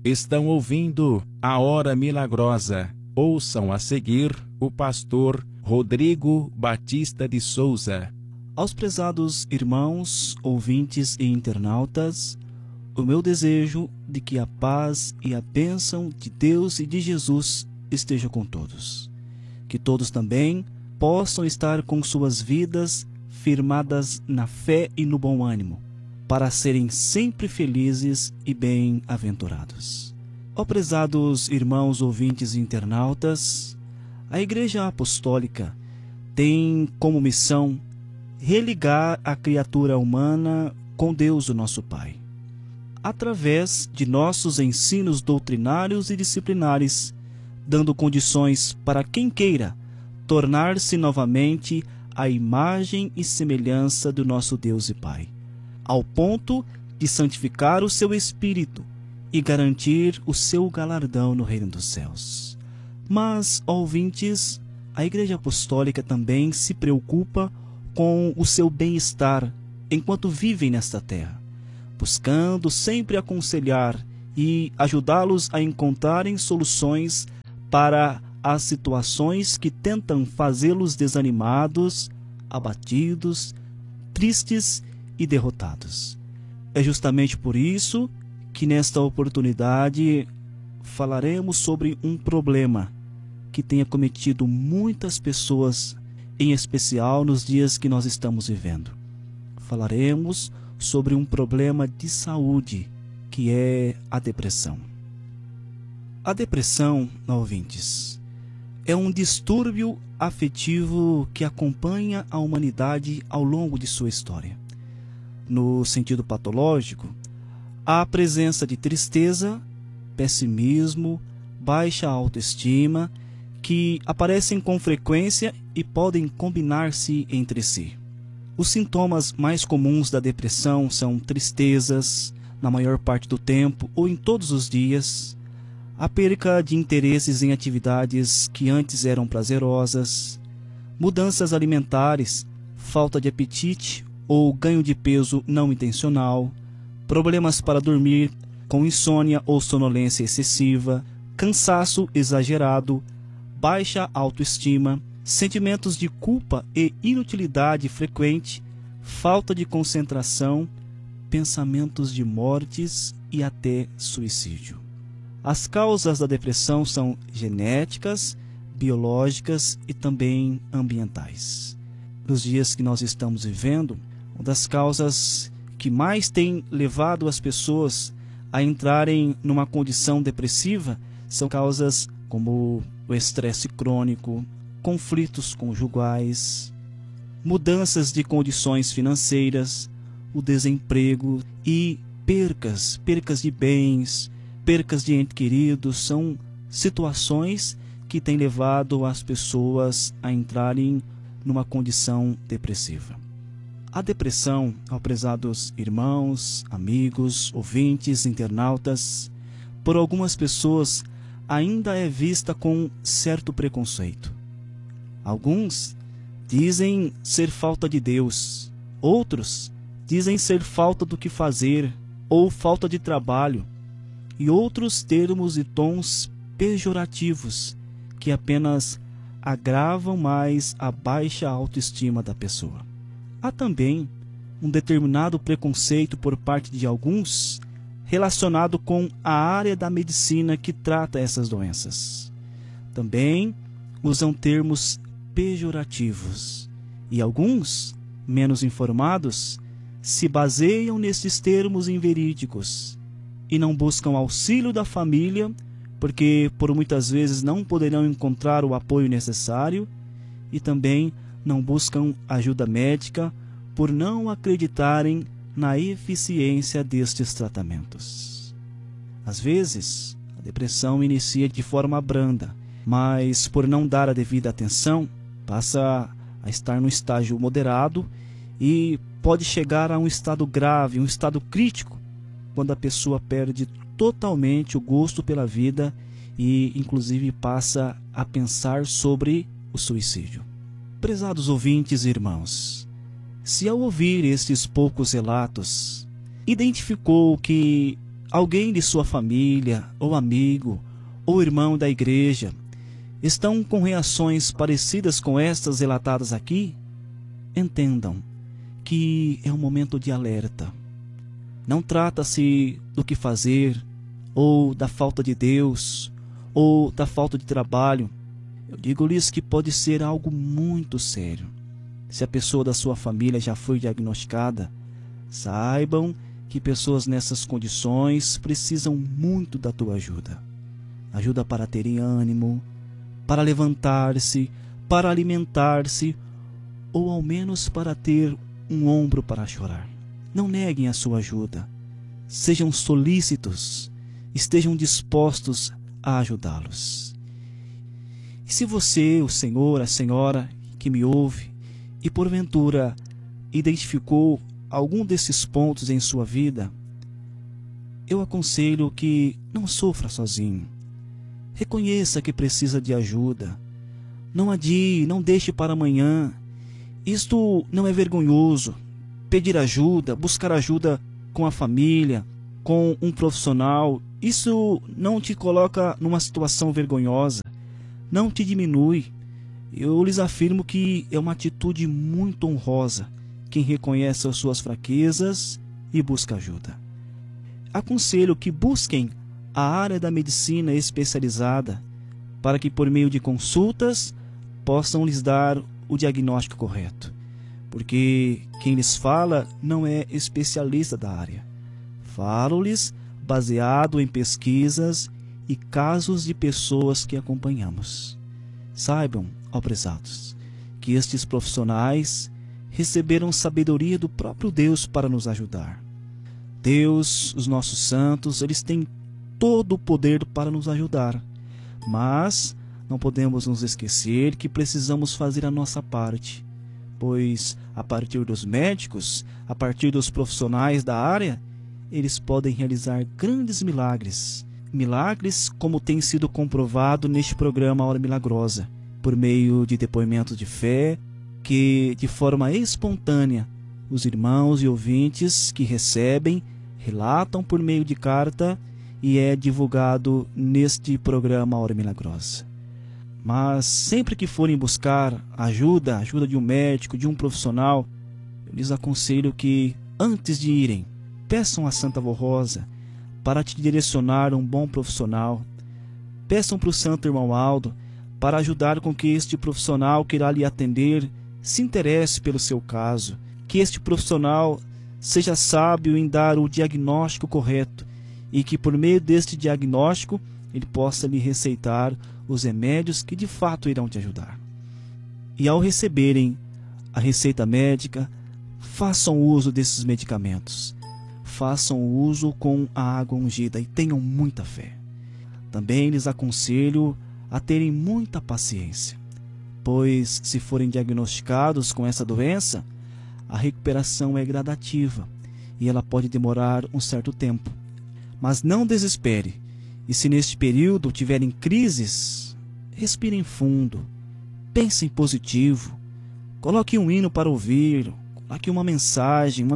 Estão ouvindo a Hora Milagrosa. Ouçam a seguir o pastor Rodrigo Batista de Souza. Aos prezados irmãos, ouvintes e internautas, o meu desejo de que a paz e a bênção de Deus e de Jesus esteja com todos. Que todos também possam estar com suas vidas firmadas na fé e no bom ânimo, para serem sempre felizes e bem-aventurados. Ó prezados irmãos, ouvintes e internautas, a Igreja Apostólica tem como missão religar a criatura humana com Deus, o nosso Pai, através de nossos ensinos doutrinários e disciplinares, dando condições para quem queira tornar-se novamente a imagem e semelhança do nosso Deus e Pai, ao ponto de santificar o seu espírito e garantir o seu galardão no reino dos céus. Mas, ouvintes, a Igreja Apostólica também se preocupa com o seu bem-estar enquanto vivem nesta terra, buscando sempre aconselhar e ajudá-los a encontrarem soluções para as situações que tentam fazê-los desanimados, abatidos, tristes e derrotados. É justamente por isso que nesta oportunidade falaremos sobre um problema que tem acometido muitas pessoas, em especial nos dias que nós estamos vivendo. Falaremos sobre um problema de saúde, que é a depressão. A depressão, ouvintes, é um distúrbio afetivo que acompanha a humanidade ao longo de sua história. No sentido patológico, há a presença de tristeza, pessimismo, baixa autoestima, que aparecem com frequência e podem combinar-se entre si. Os sintomas mais comuns da depressão são tristezas, na maior parte do tempo ou em todos os dias, a perca de interesses em atividades que antes eram prazerosas, mudanças alimentares, falta de apetite ou ganho de peso não intencional, problemas para dormir com insônia ou sonolência excessiva, cansaço exagerado, baixa autoestima, sentimentos de culpa e inutilidade frequente, falta de concentração, pensamentos de mortes e até suicídio. As causas da depressão são genéticas, biológicas e também ambientais. Nos dias que nós estamos vivendo, uma das causas que mais tem levado as pessoas a entrarem numa condição depressiva são causas como o estresse crônico, conflitos conjugais, mudanças de condições financeiras, o desemprego e percas de bens, percas de entes queridos. São situações que têm levado as pessoas a entrarem numa condição depressiva. A depressão, ó prezados irmãos, amigos, ouvintes, internautas, por algumas pessoas ainda é vista com certo preconceito. Alguns dizem ser falta de Deus, outros dizem ser falta do que fazer ou falta de trabalho, e outros termos e tons pejorativos que apenas agravam mais a baixa autoestima da pessoa. Há também um determinado preconceito por parte de alguns relacionado com a área da medicina que trata essas doenças. Também usam termos pejorativos e alguns, menos informados, se baseiam nesses termos inverídicos e não buscam auxílio da família porque por muitas vezes não poderão encontrar o apoio necessário e também não buscam ajuda médica por não acreditarem na eficiência destes tratamentos. Às vezes, a depressão inicia de forma branda, mas por não dar a devida atenção, passa a estar no estágio moderado e pode chegar a um estado grave, um estado crítico, quando a pessoa perde totalmente o gosto pela vida e, inclusive, passa a pensar sobre o suicídio. Prezados ouvintes e irmãos, se ao ouvir estes poucos relatos, identificou que alguém de sua família, ou amigo, ou irmão da igreja, estão com reações parecidas com estas relatadas aqui, entendam que é um momento de alerta. Não trata-se do que fazer, ou da falta de Deus, ou da falta de trabalho. Eu digo-lhes que pode ser algo muito sério. Se a pessoa da sua família já foi diagnosticada, saibam que pessoas nessas condições precisam muito da tua ajuda. Ajuda para terem ânimo, para levantar-se, para alimentar-se, ou ao menos para ter um ombro para chorar. Não neguem a sua ajuda. Sejam solícitos, estejam dispostos a ajudá-los. E se você, o senhor, a senhora que me ouve, e porventura identificou algum desses pontos em sua vida, eu aconselho que não sofra sozinho. Reconheça que precisa de ajuda. Não adie, não deixe para amanhã. Isto não é vergonhoso. Pedir ajuda, buscar ajuda com a família, com um profissional, isso não te coloca numa situação vergonhosa, não te diminui. Eu lhes afirmo que é uma atitude muito honrosa quem reconhece as suas fraquezas e busca ajuda. Aconselho que busquem a área da medicina especializada para que, por meio de consultas, possam lhes dar o diagnóstico correto. Porque quem lhes fala não é especialista da área. Falo-lhes baseado em pesquisas e casos de pessoas que acompanhamos. Saibam, ó prezados, que estes profissionais receberam sabedoria do próprio Deus para nos ajudar. Deus, os nossos santos, eles têm todo o poder para nos ajudar. Mas não podemos nos esquecer que precisamos fazer a nossa parte. Pois, a partir dos médicos, a partir dos profissionais da área, eles podem realizar grandes milagres. Milagres como tem sido comprovado neste programa Hora Milagrosa, por meio de depoimentos de fé, que de forma espontânea, os irmãos e ouvintes que recebem, relatam por meio de carta e é divulgado neste programa Hora Milagrosa. Mas sempre que forem buscar ajuda de um médico, de um profissional, eu lhes aconselho que, antes de irem, peçam a Santa Avó Rosa para te direcionar um bom profissional. Peçam para o Santo Irmão Aldo para ajudar com que este profissional que irá lhe atender se interesse pelo seu caso, que este profissional seja sábio em dar o diagnóstico correto e que por meio deste diagnóstico ele possa lhe receitar os remédios que de fato irão te ajudar. E ao receberem a receita médica, façam uso desses medicamentos. Façam uso com a água ungida e tenham muita fé. Também lhes aconselho a terem muita paciência, pois se forem diagnosticados com essa doença, a recuperação é gradativa e ela pode demorar um certo tempo. Mas não desespere. E se neste período tiverem crises, respirem fundo, pensem positivo, coloque um hino para ouvir, coloque uma mensagem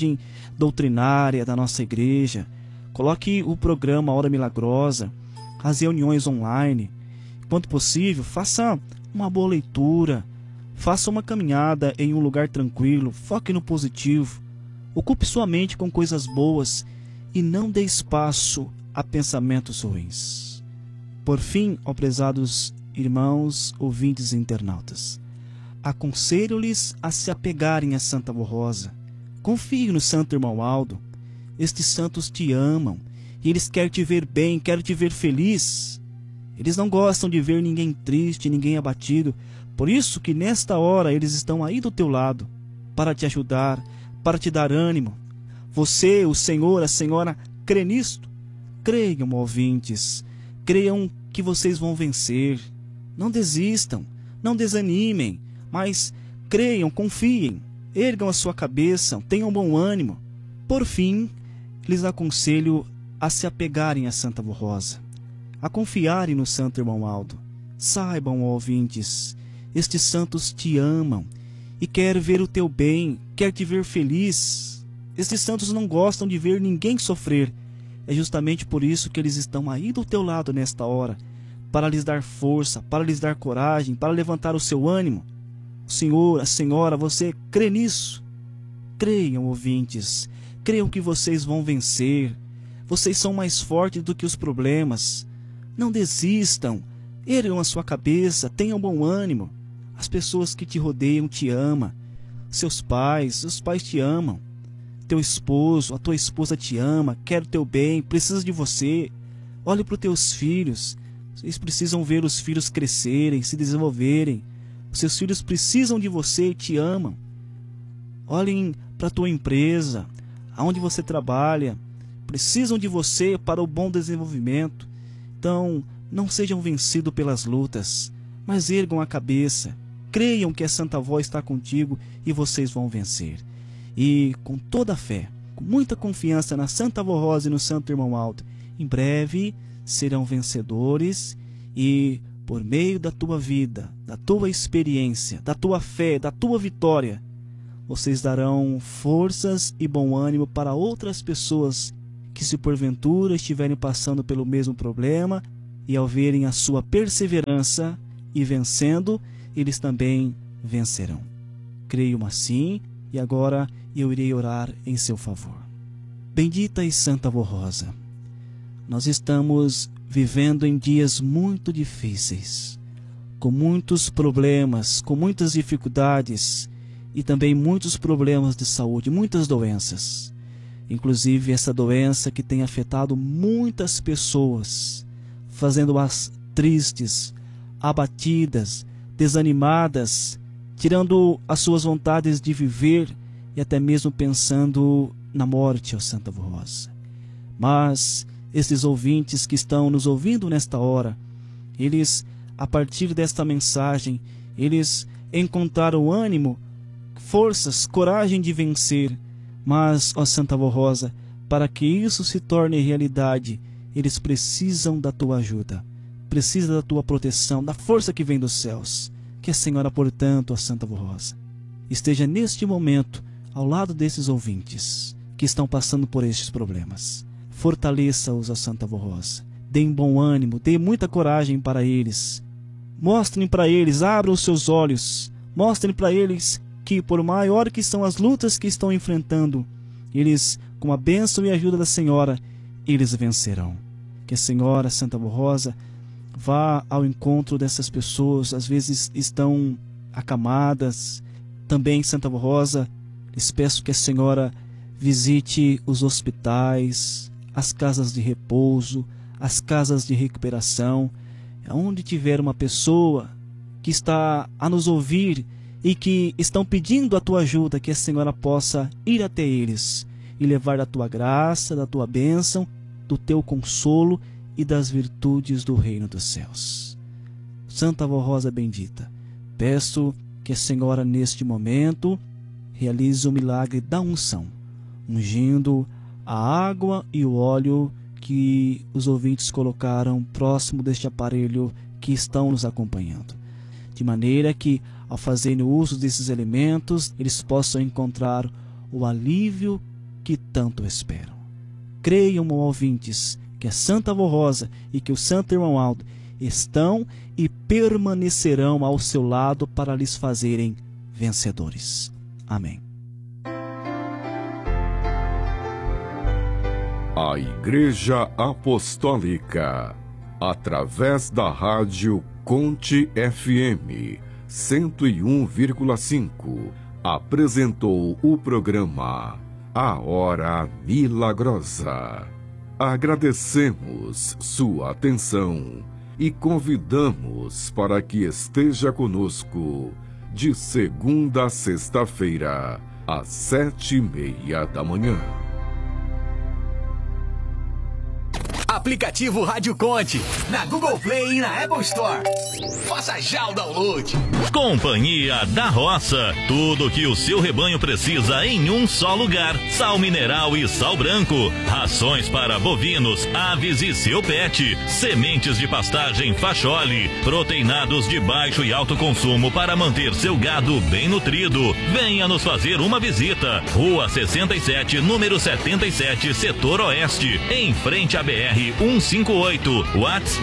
doutrinária da nossa igreja, coloque o programa Hora Milagrosa, as reuniões online. Quanto possível, faça uma boa leitura, faça uma caminhada em um lugar tranquilo, foque no positivo, ocupe sua mente com coisas boas e não dê espaço a pensamentos ruins. Por fim, ó prezados irmãos, ouvintes e internautas, aconselho-lhes a se apegarem a Santa Avó Rosa. Confie no Santo Irmão Aldo. Estes santos te amam e eles querem te ver bem, querem te ver feliz. Eles não gostam de ver ninguém triste, ninguém abatido. Por isso que nesta hora eles estão aí do teu lado, para te ajudar, para te dar ânimo. Você, o Senhor, a Senhora, crê nisto? Creiam, ouvintes, creiam que vocês vão vencer. Não desistam, não desanimem, mas creiam, confiem, ergam a sua cabeça, tenham bom ânimo. Por fim, lhes aconselho a se apegarem a Santa Avó Rosa, a confiarem no Santo Irmão Aldo. Saibam, ouvintes, estes santos te amam e querem ver o teu bem, querem te ver feliz. Estes santos não gostam de ver ninguém sofrer. É justamente por isso que eles estão aí do teu lado nesta hora, para lhes dar força, para lhes dar coragem, para levantar o seu ânimo. O Senhor, a Senhora, você crê nisso? Creiam, ouvintes, creiam que vocês vão vencer. Vocês são mais fortes do que os problemas. Não desistam, ergam a sua cabeça, tenham bom ânimo. As pessoas que te rodeiam te amam. Seus pais te amam. Teu esposo, a tua esposa te ama, quer o teu bem, precisa de você. Olhe para os teus filhos. Vocês precisam ver os filhos crescerem, se desenvolverem. Os seus filhos precisam de você e te amam. Olhem para a tua empresa, aonde você trabalha. Precisam de você para o bom desenvolvimento. Então, não sejam vencidos pelas lutas, mas ergam a cabeça. Creiam que a Santa Avó está contigo e vocês vão vencer. E com toda a fé, com muita confiança na Santa Avó Rosa e no Santo Irmão Alto, em breve serão vencedores e, por meio da tua vida, da tua experiência, da tua fé, da tua vitória, vocês darão forças e bom ânimo para outras pessoas que, se porventura estiverem passando pelo mesmo problema, e ao verem a sua perseverança e vencendo, eles também vencerão. Creio assim, e agora eu irei orar em seu favor. Bendita e Santa Avó Rosa, nós estamos vivendo em dias muito difíceis, com muitos problemas, com muitas dificuldades e também muitos problemas de saúde, muitas doenças. Inclusive essa doença que tem afetado muitas pessoas, fazendo-as tristes, abatidas, desanimadas, tirando as suas vontades de viver e até mesmo pensando na morte, ó Santa Avó Rosa. Mas esses ouvintes que estão nos ouvindo nesta hora, eles, a partir desta mensagem, eles encontraram ânimo, forças, coragem de vencer. Mas, ó Santa Avó Rosa, para que isso se torne realidade, eles precisam da tua ajuda, precisam da tua proteção, da força que vem dos céus. Que a Senhora, portanto, ó Santa Avó Rosa, esteja neste momento ao lado desses ouvintes que estão passando por estes problemas. Fortaleça-os, ó Santa Avó Rosa. Deem bom ânimo, dê muita coragem para eles. Mostrem para eles, abram os seus olhos, mostrem para eles que, por maior que são as lutas que estão enfrentando, eles, com a bênção e a ajuda da Senhora, eles vencerão. Que a Senhora, Santa Avó Rosa, vá ao encontro dessas pessoas, às vezes estão acamadas. Também, Santa Avó Rosa, lhes peço que a Senhora visite os hospitais, as casas de repouso, as casas de recuperação, onde tiver uma pessoa que está a nos ouvir e que estão pedindo a tua ajuda, que a Senhora possa ir até eles e levar da tua graça, da tua bênção, do teu consolo e das virtudes do reino dos céus. Santa Avó Rosa bendita, peço que a Senhora neste momento realize o milagre da unção, ungindo a água e o óleo que os ouvintes colocaram próximo deste aparelho que estão nos acompanhando, de maneira que, ao fazerem uso desses elementos, eles possam encontrar o alívio que tanto esperam. Creiam, ouvintes, que a Santa Avó Rosa e que o Santo Irmão Aldo estão e permanecerão ao seu lado para lhes fazerem vencedores. Amém. A Igreja Apostólica, através da rádio Conte FM 101,5, apresentou o programa A Hora Milagrosa. Agradecemos sua atenção e convidamos para que esteja conosco de segunda a sexta-feira, às 7:30 da manhã. Aplicativo Rádio Conte, na Google Play e na Apple Store. Faça já o download. Companhia da Roça. Tudo que o seu rebanho precisa em um só lugar. Sal mineral e sal branco. Rações para bovinos, aves e seu pet. Sementes de pastagem Facholi. Proteinados de baixo e alto consumo para manter seu gado bem nutrido. Venha nos fazer uma visita. Rua 67, número 77, Setor Oeste. Em frente à BR 158, WhatsApp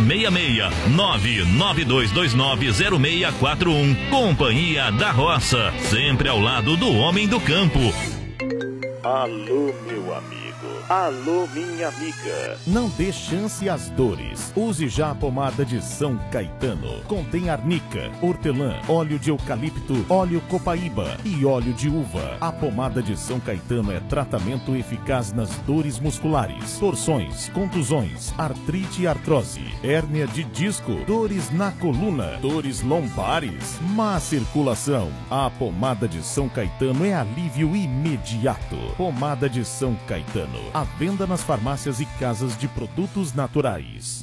66 992290641. Companhia da Roça, sempre ao lado do homem do campo. Alô, meu amigo. Alô, minha amiga. Não dê chance às dores. Use já a pomada de São Caetano. Contém arnica, hortelã, óleo de eucalipto, óleo copaíba e óleo de uva. A pomada de São Caetano é tratamento eficaz nas dores musculares, torções, contusões, artrite e artrose, hérnia de disco, dores na coluna, dores lombares, má circulação. A pomada de São Caetano é alívio imediato. Pomada de São Caetano. À venda nas farmácias e casas de produtos naturais.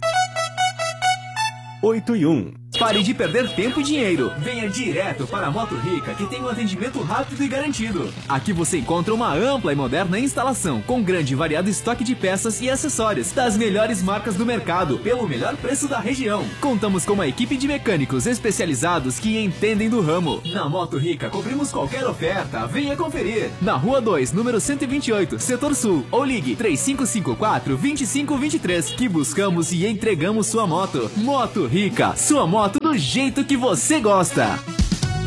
8 e 1. Pare de perder tempo e dinheiro. Venha direto para a Moto Rica, que tem um atendimento rápido e garantido. Aqui você encontra uma ampla e moderna instalação, com grande e variado estoque de peças e acessórios das melhores marcas do mercado, pelo melhor preço da região. Contamos com uma equipe de mecânicos especializados que entendem do ramo. Na Moto Rica, cobrimos qualquer oferta. Venha conferir. Na Rua 2, número 128, Setor Sul. Ou ligue 3554-2523, que buscamos e entregamos sua moto. Moto Rica, sua moto do jeito que você gosta.